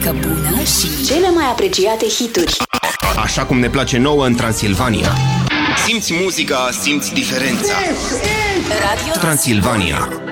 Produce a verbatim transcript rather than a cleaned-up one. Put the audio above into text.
muzică bună și cele mai apreciate hituri. Așa cum ne place nouă în Transilvania. Simți muzica, simți diferența. Radio Transilvania.